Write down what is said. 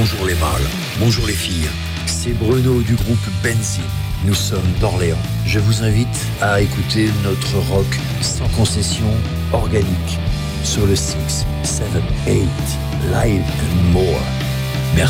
bonjour les mâles, bonjour les filles. C'est Bruno du groupe Benzine. Nous sommes d'Orléans. Je vous invite à écouter notre rock sans concession organique sur le 6, 7, 8, Live and More.